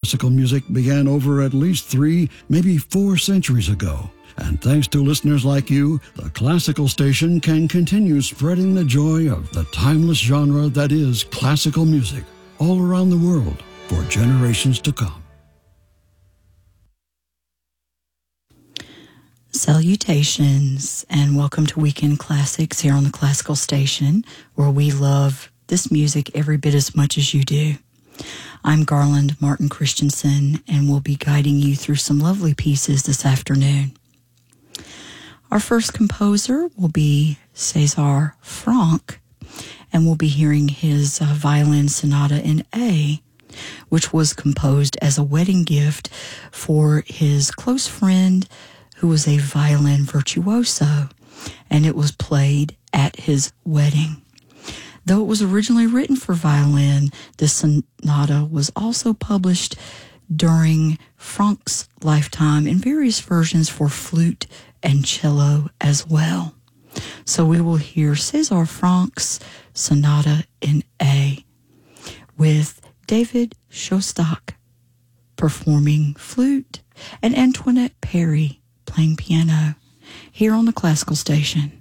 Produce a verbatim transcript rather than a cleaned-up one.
Classical music began over at least three, maybe four centuries ago. And thanks to listeners like you, the Classical Station can continue spreading the joy of the timeless genre that is classical music all around the world for generations to come. Salutations, and welcome to Weekend Classics here on the Classical Station, where we love this music every bit as much as you do. I'm Garland Martin Christensen, and we'll be guiding you through some lovely pieces this afternoon. Our first composer will be César Franck, and we'll be hearing his uh, violin sonata in A, which was composed as a wedding gift for his close friend who was a violin virtuoso, and it was played at his wedding. Though it was originally written for violin, this sonata was also published during Franck's lifetime in various versions for flute and cello as well. So we will hear César Franck's Sonata in A with David Shostak performing flute and Antoinette Perry playing piano here on the Classical Station.